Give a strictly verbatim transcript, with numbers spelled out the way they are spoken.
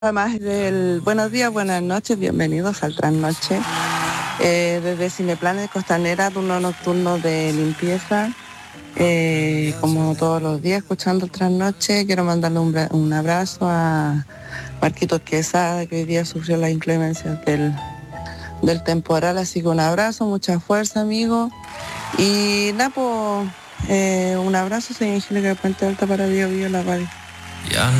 Además del buenos días, buenas noches, bienvenidos al Trasnoche. Eh, desde Cineplanes Costanera, turno nocturno de limpieza, eh, como todos los días, escuchando el Trasnoche. Quiero mandarle un, bra- un abrazo a Marquitos Quesada, que hoy día sufrió las inclemencias del, del temporal, así que un abrazo, mucha fuerza, amigo. Y Napo, eh, un abrazo, soy Angélica de Puente Alta para Bio Bio La Radio. Ya